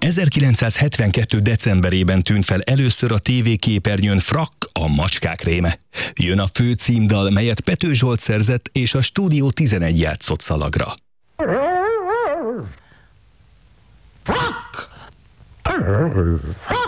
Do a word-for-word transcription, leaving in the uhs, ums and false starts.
ezerkilencszázhetvenkettő. decemberében tűnt fel először a tévéképernyőn Frak, a macskák réme. Jön a főcímdal, melyet Pető Zsolt szerzett, és a Stúdió tizenegy játszott szalagra. Frak!